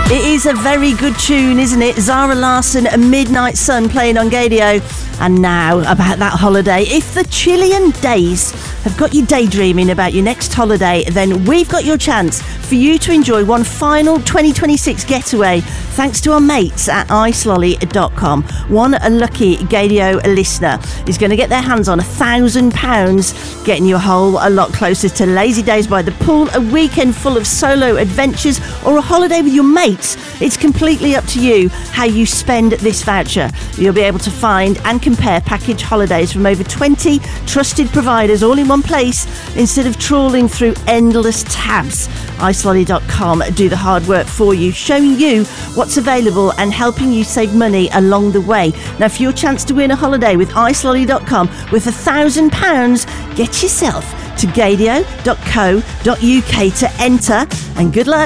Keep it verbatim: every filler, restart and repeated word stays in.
It is a very good tune, isn't it? Zara Larsson and Midnight Sun playing on Gaydio. And now about that holiday. If the Chilean days have got you daydreaming about your next holiday, then we've got your chance for you to enjoy one final twenty twenty-six getaway thanks to our mates at ice lolly dot com. One lucky Gaydio listener is going to get their hands on a thousand pounds, getting you a whole a lot closer to lazy days by the pool, a weekend full of solo adventures, or a holiday with your mates. It's completely up to you how you spend this voucher. You'll be able to find and compare package holidays from over twenty trusted providers all in one place instead of trawling through endless tabs. ice lolly dot com do the hard work for you, showing you what's available and helping you save money along the way. Now, for your chance to win a holiday with ice lolly dot com with a thousand pounds, get yourself to gaydio dot co dot uk to enter, and good luck.